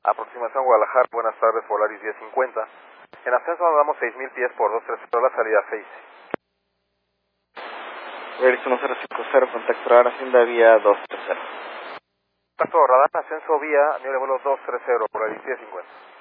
Aproximación Guadalajara, buenas tardes, Polaris 1050. En ascenso nos damos 6000 pies por 230, la salida 6. Polaris 1050, contacto radar, Hacienda vía 230. Contacto radar, ascenso vía, nivel de vuelo 230, Polaris 1050.